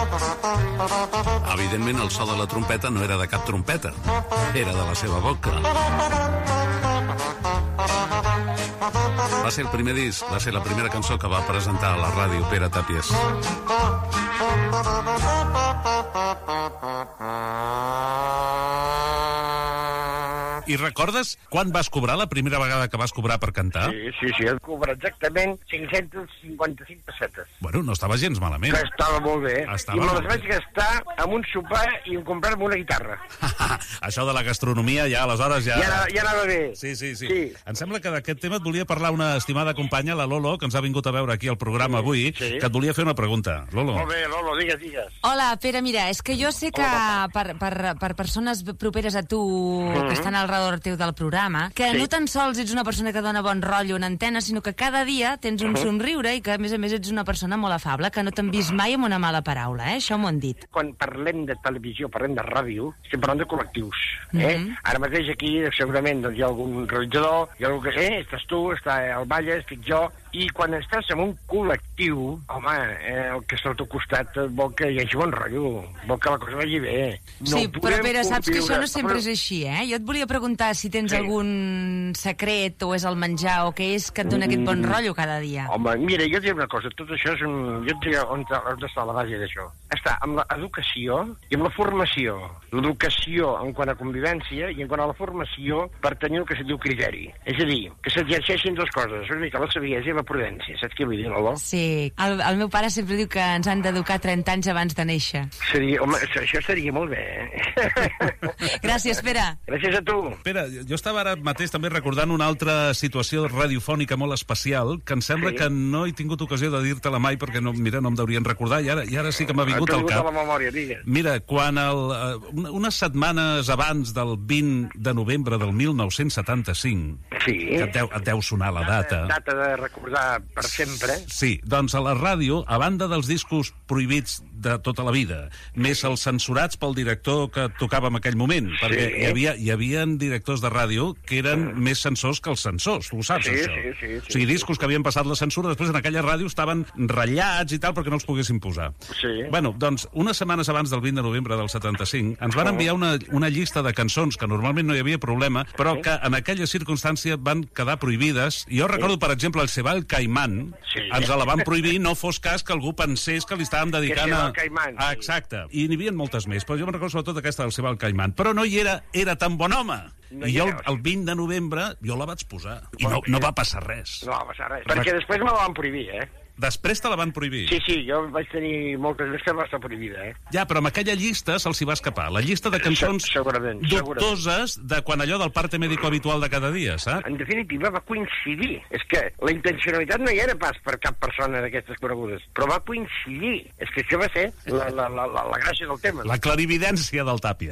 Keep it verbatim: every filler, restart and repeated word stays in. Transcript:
Evidentment, el so de la trompeta no era de cap trompeta, era de la seva boca. Va ser el primer disc, va ser la primera cançó que va presentar a la ràdio Pere Tàpies. I recordes quan vas cobrar la primera vegada que vas cobrar per cantar? Sí, sí, sí, he cobrat exactament cinc-cents cinquanta-cinc pessetes. Bueno, no estava gens malament. Que estava molt bé. Estava I me les molt vaig bé. gastar amb un sopar i en comprar-me una guitarra. Això de la gastronomia ja, aleshores, ja... Ja, anava- ja anava bé. Sí, sí, sí, Sí. Em sembla que d'aquest tema et volia parlar una estimada companya, la Lolo, que ens ha vingut a veure aquí al programa avui, sí. que et volia fer una pregunta. Lolo. Molt bé, Lolo, digues, digues. Hola, Pere, mira, és que jo sé que per, per, per persones properes a tu, que estan al redor teu del programa, que Sí. no tan sols ets una persona que dona bon rotllo en antena, sinó que cada dia tens un somriure i que, a més a més, ets una persona molt afable, que no t'han vist mai amb una mala paraula, eh? Això m'ho han dit. Quan parlem de televisió, parlem de ràdio, estem parlant de col·lectius. Eh? Mhm. Ara mateix aquí, segurament, doncs, hi ha algun realitzador, hi ha algú que... Eh, estàs tu, està el Valle, estic jo... I quan estàs en un col·lectiu, home, eh, el que està al teu costat vol que hi hagi bon rotllo, vol que la cosa vagi bé. No Sí, però podem Pere, saps que això conviure- no sempre és així, eh? Jo et volia preguntar si tens Sí. algun secret o és el menjar o què és que et dona aquest bon rotllo cada dia. Home, mira, jo et diré una cosa, tot això és un... Jo et diré on, on està la base d'això. Està amb l'educació i amb la formació. L'educació en quant a convivència i en quant a la formació per tenir el que se'n diu criteri. És a dir, que s'exerceixin dues coses, una mica la saviesa i la prudència. Saps què vull dir, Lolo? Sí, el, el meu pare sempre diu que ens han d'educar trenta anys abans de néixer. Seria, home, això seria molt bé, eh? Gràcies, Pere. Gràcies a tu. Espera, jo estava ara mateix també recordant una altra situació radiofònica molt especial, que em sembla Sí. que no he tingut ocasió de dir-te-la mai, perquè, no, mira, no em deurien recordar, i ara, i ara sí que m'ha vingut T'ha al vingut cap. a la memòria, digues. Mira, quan el, uh, una, unes setmanes abans del vint de novembre del mil nou-cents setanta-cinc, Sí. que et deu, et deu sonar la data... Data de recordar per sempre. Sí, doncs a la ràdio, a banda dels discos prohibits de tota la vida, més els censurats pel director que tocava en aquell moment, Sí. perquè hi havia, hi havia directors de ràdio que eren mm. més censors que els censors, tu ho saps, Sí, això? sí, sí, sí, o sigui, discos que havien passat la censura, després en aquella ràdio estaven ratllats i tal perquè no els poguessin posar. Sí. Bueno, doncs, unes setmanes abans del vint de novembre del setanta-cinc, ens van enviar una, una llista de cançons que normalment no hi havia problema, però que en aquella circumstància van quedar prohibides. Jo recordo, per exemple, el Sebal Caimán, Sí. ens la van prohibir, no fos cas que algú pensés que li estàvem dedicant Sebal a... Caimán, sí. Ah, exacte. I n'hi havia moltes més, però jo me'n recordo sobretot aquesta del Sebal Caimán. Però no hi era, era tan bon home. No I hi jo, era. el, el vint de novembre, jo la vaig posar. I no, no va passar res. No va passar res. Perquè després me la van prohibir, eh? Després te la van prohibir. Sí, sí, jo vaig tenir moltes més que va estar prohibida, eh? Ja, però amb aquella llista se'ls hi va escapar. La llista de cançons Se- segurament, dubtoses de quan allò del parte médico habitual de cada dia, saps? En definitiva, va coincidir. És que la intencionalitat no hi era pas per cap persona d'aquestes conegudes, però va coincidir. És que això va ser la, la, la, la, la gràcia del tema. La clarividència del Tàpies.